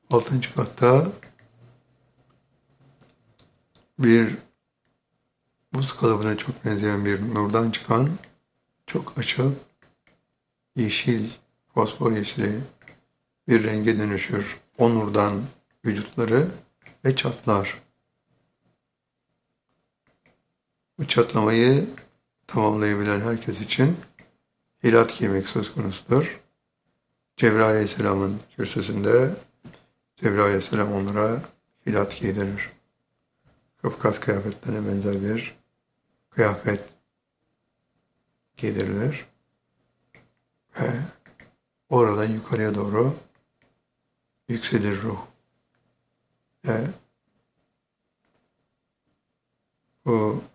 Altıncı katta bir buz kalıbına çok benzeyen bir nurdan çıkan çok açık yeşil, fosfor yeşili bir renge dönüşür. O nurdan vücutları ve çatlar. Bu çatlamayı tamamlayabilen herkes için hilat giymek söz konusudur. Cebrail Aleyhisselam'ın kürsüsünde Cebrail Aleyhisselam onlara hilat giydirir. Kafkas kıyafetlerine benzer bir kıyafet giydirilir ve oradan yukarıya doğru yükselir ruh. Ve bu